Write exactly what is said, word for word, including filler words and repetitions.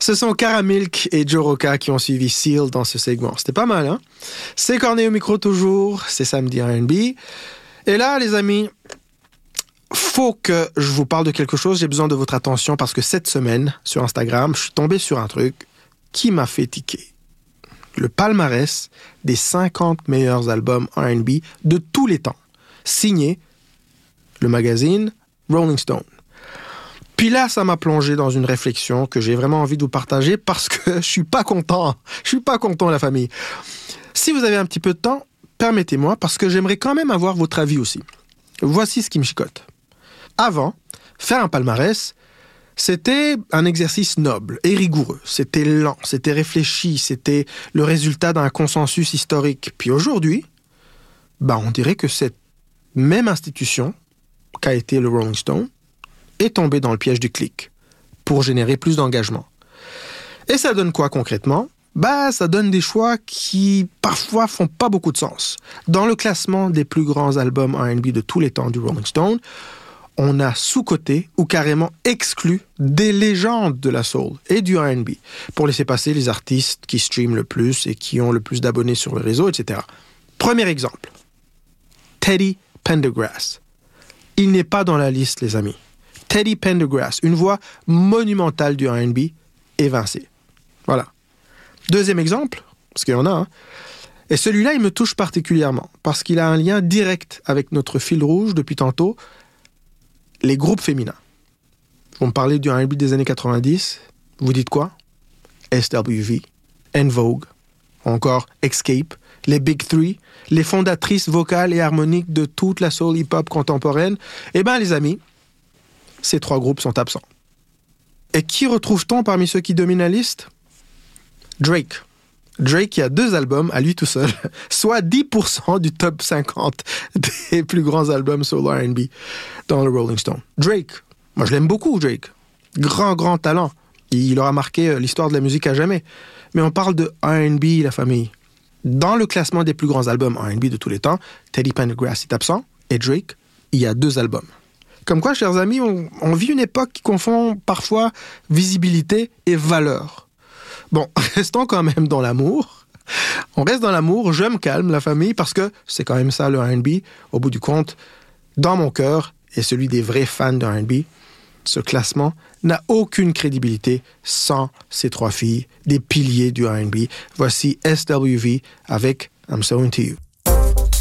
Ce sont Cara Milk et Joe Rocca qui ont suivi Seal dans ce segment. C'était pas mal, hein? C'est Corneille au micro toujours, c'est Samedi R and B. Et là, les amis, faut que je vous parle de quelque chose. J'ai besoin de votre attention parce que cette semaine, sur Instagram, je suis tombé sur un truc qui m'a fait tiquer. Le palmarès des cinquante meilleurs albums R and B de tous les temps, signé le magazine Rolling Stone. Puis là, ça m'a plongé dans une réflexion que j'ai vraiment envie de vous partager parce que je suis pas content. Je suis pas content, la famille. Si vous avez un petit peu de temps, permettez-moi parce que j'aimerais quand même avoir votre avis aussi. Voici ce qui me chicote. Avant, faire un palmarès, c'était un exercice noble et rigoureux. C'était lent, c'était réfléchi, c'était le résultat d'un consensus historique. Puis aujourd'hui, bah, on dirait que cette même institution qu'a été le Rolling Stone est tombée dans le piège du clic pour générer plus d'engagement. Et ça donne quoi concrètement? Bah, ça donne des choix qui parfois font pas beaucoup de sens. Dans le classement des plus grands albums R and B de tous les temps du Rolling Stone, on a sous-coté ou carrément exclu des légendes de la soul et du R and B pour laisser passer les artistes qui streament le plus et qui ont le plus d'abonnés sur le réseau, et cetera. Premier exemple, Teddy Pendergrass. Il n'est pas dans la liste, les amis. Teddy Pendergrass, une voix monumentale du R and B, évincée. Voilà. Deuxième exemple, parce qu'il y en a, hein, et celui-là, il me touche particulièrement, parce qu'il a un lien direct avec notre fil rouge depuis tantôt, les groupes féminins. Vous me parlez du R and B des années quatre-vingt-dix, vous dites quoi? S W V, En Vogue, encore Escape, les Big Three, les fondatrices vocales et harmoniques de toute la soul hip-hop contemporaine. Eh bien, les amis, ces trois groupes sont absents. Et qui retrouve-t-on parmi ceux qui dominent la liste? Drake. Drake qui a deux albums à lui tout seul, soit dix pour cent du top cinquante des plus grands albums soul R and B dans le Rolling Stone. Drake, moi je l'aime beaucoup, Drake. Grand, grand talent. Il aura marqué l'histoire de la musique à jamais. Mais on parle de R and B, la famille. Dans le classement des plus grands albums R and B de tous les temps, Teddy Pendergrass est absent et Drake, il y a deux albums. Comme quoi, chers amis, on, on vit une époque qui confond parfois visibilité et valeur. Bon, restons quand même dans l'amour. On reste dans l'amour, je me calme, la famille, parce que c'est quand même ça le R and B. Au bout du compte, dans mon cœur et celui des vrais fans de R and B, ce classement n'a aucune crédibilité sans ces trois filles, des piliers du R and B. Voici S W V avec I'm So Into You.